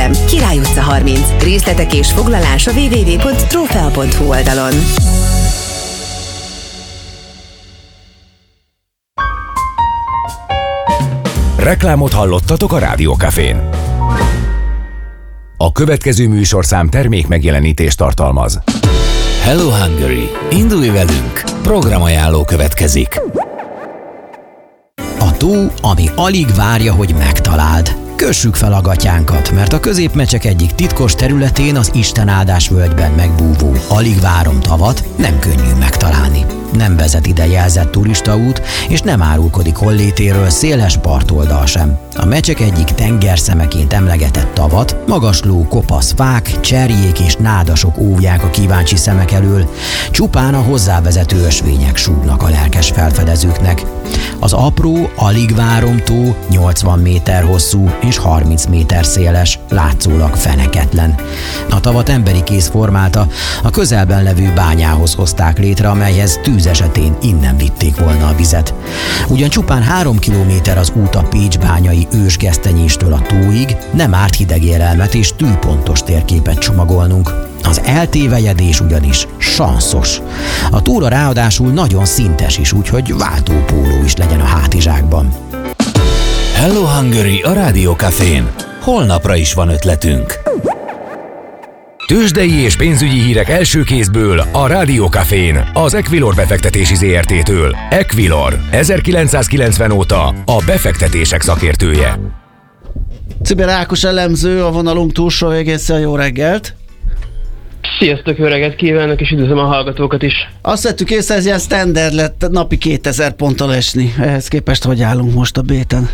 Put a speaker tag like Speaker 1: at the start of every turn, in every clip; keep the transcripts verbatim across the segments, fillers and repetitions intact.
Speaker 1: Debrecen, Király utca harminc. Részletek és foglalás a double-u double-u double-u pont trófea pont hu oldalon.
Speaker 2: Reklámot hallottatok a Rádiókafén. A következő műsorszám termék megjelenítést tartalmaz.
Speaker 3: Hello Hungary! Indulj velünk! Programajánló következik. A tó, ami alig várja, hogy megtaláld. Kössük fel a gatyánkat, mert a középmecsek egyik titkos területén, az Istenáldás völgyben megbúvó alig várom tavat nem könnyű megtalálni. Nem vezet ide jelzett turistaút, és nem árulkodik hollétéről széles partoldal sem. A mecsek egyik tengerszemeként emlegetett tavat magasló kopasz fák, cserjék és nádasok óvják a kíváncsi szemek elől, csupán a hozzávezető ösvények súgnak a lelkes felfedezőknek. Az apró, alig várom tó nyolcvan méter hosszú és harminc méter széles, látszólag feneketlen. A tavat emberi kéz formálta, a közelben levő bányához hozták létre, amelyhez tűz esetén innen vitték volna a vizet. Ugyan csupán három kilométer az út a Pécs bányai ősgesztenyéstől a tóig, nem árt hideg élelmet és tűpontos térképet csomagolnunk. Az eltévejedés ugyanis sanszos. A túra ráadásul nagyon szintes is, úgyhogy váltópóló is legyen a hátizsákban. Hello Hungary a Rádiókafén. Holnapra is van ötletünk.
Speaker 2: Tőzsdei és pénzügyi hírek első kézből a Rádiókafén, az Equilor befektetési zé er té-től. Equilor, ezerkilencszázkilencven óta a befektetések szakértője.
Speaker 4: Cibér Ákos elemző a vonalunk túlsó végén. Jó reggelt!
Speaker 5: Sziasztok, jó reggelt kívánok, és üdvözlöm a hallgatókat is.
Speaker 4: Azt vettük észre, ez ilyen standard lett napi kétezer ponttal esni. Ehhez képest hogy állunk most a béten?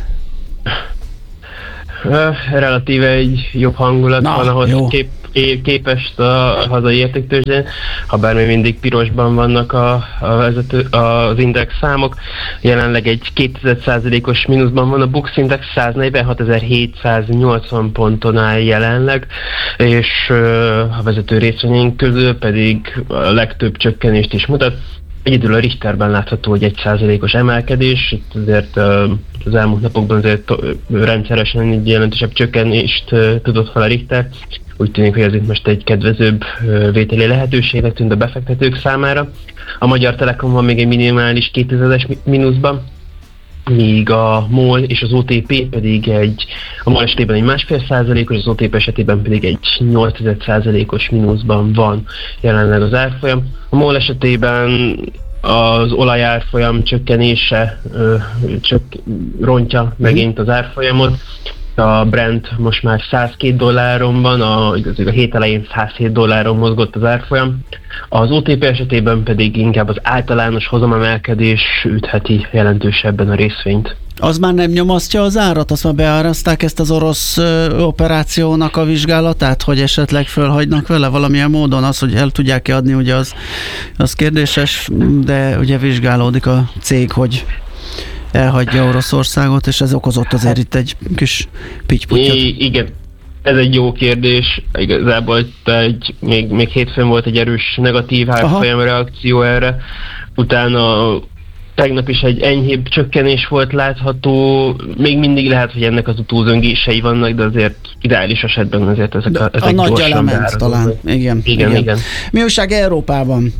Speaker 5: Relatíve egy jobb hangulat
Speaker 4: Na,
Speaker 5: van ahhoz kép, képest a hazai értéktőzsdén, ha bár még mindig pirosban vannak a, a vezető, az index számok. Jelenleg egy két százalékos mínuszban van a Bux Index, száznegyvenhatezer-hétszáznyolcvan ponton áll jelenleg, és a vezető részvényeink közül pedig a legtöbb csökkenést is mutat. Egyedül a Richterben látható, hogy egy százalékos emelkedés, itt azért az elmúlt napokban azért rendszeresen egy jelentősebb csökkenést tudott fel a Richter. Úgy tűnik, hogy ez itt most egy kedvezőbb vételi lehetőségnek tűnt a befektetők számára. A Magyar Telekom van még egy minimális kétezres mínuszban, míg a MOL és az o té pé pedig egy, a MOL esetében egy másfél százalékos, az o té pé esetében pedig egy nyolc százalékos mínuszban van jelenleg az árfolyam. A MOL esetében az olajárfolyam csökkenése ö, csak rontja megint az árfolyamot. A Brent most már százkettő dolláron van, a, a hét elején százhét dolláron mozgott az árfolyam. Az o té pé esetében pedig inkább az általános hozamemelkedés ütheti jelentősebben a részvényt.
Speaker 4: Az már nem nyomasztja az árat? Azt már beáraszták ezt az orosz ö, operációnak a vizsgálatát, hogy esetleg fölhagynak vele valamilyen módon? Az, hogy el tudják-e adni, ugye az, az kérdéses, de ugye vizsgálódik a cég, hogy elhagyja Oroszországot, és ez okozott azért itt egy kis pitty-putyot.
Speaker 5: Igen, ez egy jó kérdés. Igazából itt egy, még, még hétfőn volt egy erős negatív árfolyam reakció erre. Utána tegnap is egy enyhébb csökkenés volt látható. Még mindig lehet, hogy ennek az utózöngései vannak, de azért ideális esetben azért ezek a, ezek
Speaker 4: a nagy
Speaker 5: gyorsan
Speaker 4: element talán. Igen,
Speaker 5: igen,
Speaker 4: igen.
Speaker 5: igen.
Speaker 4: Mi újság Európában?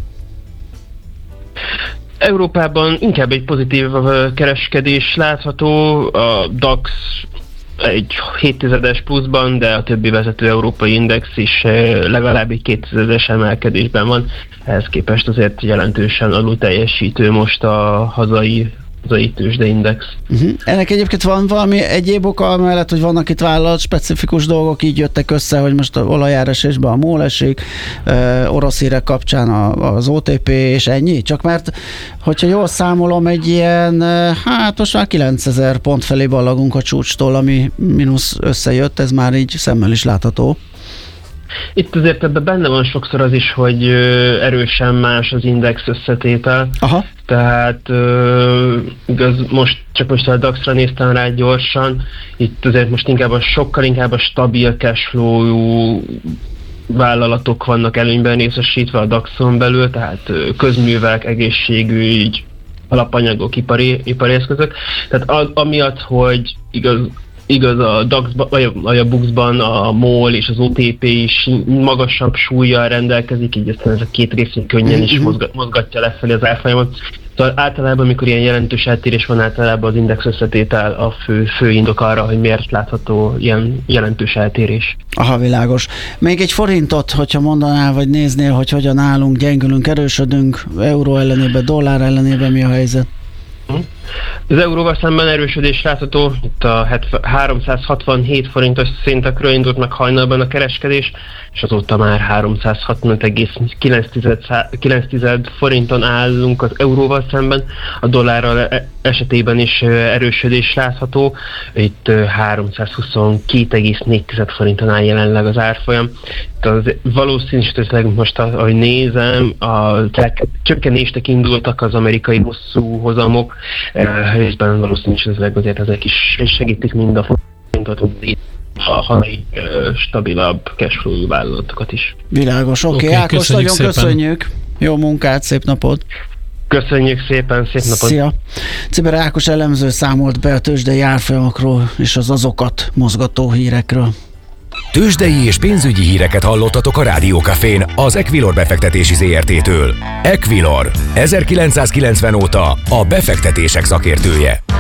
Speaker 5: Európában inkább egy pozitív kereskedés látható, a DAX egy hét tizedes pluszban, de a többi vezető európai index is legalább egy két tizedes emelkedésben van. Ehhez képest azért jelentősen alul teljesítő most a hazai hazai tőzsdeindex. Uh-huh.
Speaker 4: Ennek egyébként van valami egyéb oka, mellett, hogy vannak itt vállalat specifikus dolgok, így jöttek össze, hogy most a olajáresésben a MOL esik, uh, orosz hírek kapcsán a, az o té pé, és ennyi? Csak mert, hogyha jól számolom, egy ilyen, uh, hát most már kilencezer pont felé ballagunk a csúcstól, ami mínusz összejött, ez már így szemmel is látható.
Speaker 5: Itt azért ebben benne van sokszor az is, hogy erősen más az index összetétel. Aha. Tehát igaz, most csak most a DAX-ra néztem rá gyorsan, itt azért most inkább a sokkal inkább a stabil cashflow vállalatok vannak előnyben részesítve a DAX-on belül, tehát közművek, egészségügy, alapanyagok, ipari, ipari eszközök. Tehát az, amiatt, hogy igaz, Igaz, a dax-ban, vagy a buxban a MOL és az o té pé is magasabb súllyal rendelkezik, így aztán ez a két részén könnyen is mozgat, mozgatja lefelé az árfolyamot. Szóval általában, amikor ilyen jelentős eltérés van, általában az index összetétel a fő, fő indok arra, hogy miért látható ilyen jelentős eltérés.
Speaker 4: Aha, világos. Még egy forintot, hogyha mondanál, vagy néznél, hogy hogyan állunk, gyengülünk, erősödünk, euró ellenében, dollár ellenében mi a helyzet?
Speaker 5: Az euróval szemben erősödés látható, itt a háromszázhatvanhét forintos szintekről indult meg hajnalban a kereskedés, és azóta már háromszázhatvanöt egész kilenc forinton állunk az euróval szemben, a dollárral esetében is erősödés látható, itt háromszázhuszonkettő egész négy forinton áll jelenleg az árfolyam. Az valószínűleg most, ahogy nézem, a csökkenéstek indultak az amerikai bosszú hozamok, részben valószínűleg azért ezek is segítik mind a forintot, hogy a hazai stabilabb cashflow vállalatokat is.
Speaker 4: Világos, oké, okay, okay, Ákos, nagyon szépen. Köszönjük, jó munkát, szép napot!
Speaker 5: Köszönjük szépen, szép napot!
Speaker 4: Szia! Cibere Ákos elemző számolt be a tőzsdei árfolyamokról és az azokat mozgató hírekről.
Speaker 2: Tőzsdei és pénzügyi híreket hallottatok a Rádió Cafén az Equilor befektetési zé er té-től. Equilor, ezerkilencszázkilencven óta a befektetések szakértője.